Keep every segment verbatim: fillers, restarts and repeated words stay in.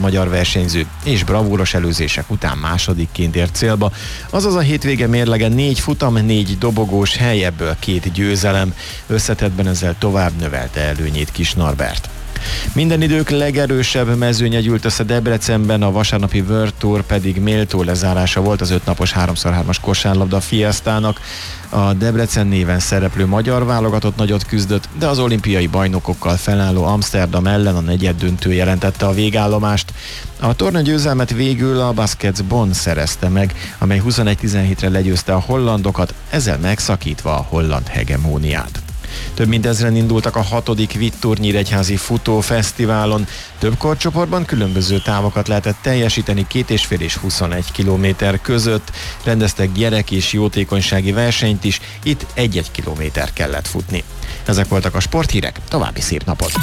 magyar versenyző, és bravúros előzések után másodikként ért célba, azaz a hétvége mérlege négy futam, négy dobogós hely, ebből két győzelem. Összetettben ezzel tovább növelte előnyét Kis Norbert. Minden idők legerősebb mezőnye gyűlt össze Debrecenben, a vasárnapi World Tour pedig méltó lezárása volt az ötnapos három szor hármas kosárlabda fiesztának. A Debrecen néven szereplő magyar válogatott nagyot küzdött, de az olimpiai bajnokokkal felálló Amsterdam ellen a negyeddöntő jelentette a végállomást. A torna győzelmet végül a Baskets Bonn szerezte meg, amely huszonegy tizenhétre legyőzte a hollandokat, ezzel megszakítva a holland hegemóniát. Több mint ezren indultak a hatodik Vittur Nyíregyházi futófesztiválon. Több korcsoportban különböző távokat lehetett teljesíteni két és fél és huszonegy kilométer között. Rendeztek gyerek- és jótékonysági versenyt is, itt egy-egy kilométer kellett futni. Ezek voltak a sporthírek, további szép napot!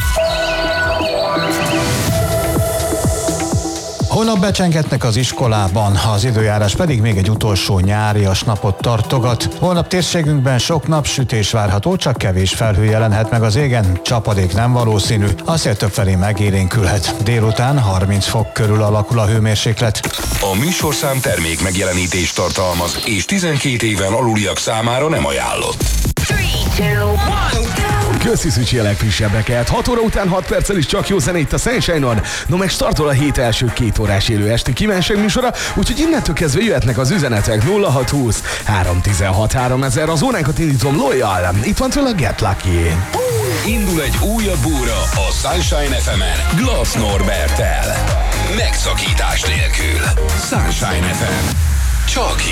Holnap becsengetnek az iskolában, az időjárás pedig még egy utolsó nyárias napot tartogat. Holnap térségünkben sok napsütés várható, csak kevés felhő jelenhet meg az égen, csapadék nem valószínű, a szél többfelé megélénkülhet. Délután harminc fok körül alakul a hőmérséklet. A műsorszám termék megjelenítést tartalmaz, és tizenkét éven aluliak számára nem ajánlott. Köszi Szücsi a legfrissebbeket. hat óra után hat perccel is csak jó zene itt a Sunshine-on. No meg startol a hét első két órás élő esti kívánság műsora, úgyhogy innentől kezdve jöhetnek az üzenetek. Nulla hat húsz három tizenhat háromezer. Az óránkat indítom Loyal. Itt van tőle Get Lucky. Indul egy újabb óra a Sunshine ef emen Glass Norberttel. Megszakítás nélkül. Sunshine ef em. Csak